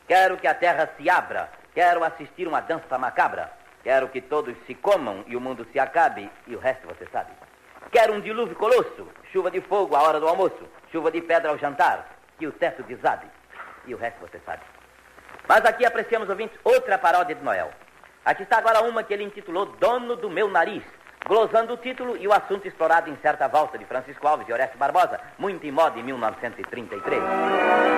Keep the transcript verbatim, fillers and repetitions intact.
Quero que a terra se abra. Quero assistir uma dança macabra. Quero que todos se comam e o mundo se acabe. E o resto você sabe. Quero um dilúvio colosso. Chuva de fogo à hora do almoço. Chuva de pedra ao jantar. Que o teto desabe. E o resto você sabe. Mas aqui apreciamos, ouvintes, outra paródia de Noel. Aqui está agora uma que ele intitulou Dono do Meu Nariz, glosando o título e o assunto explorado em certa valsa de Francisco Alves e Orestes Barbosa, muito em moda em mil novecentos e trinta e três.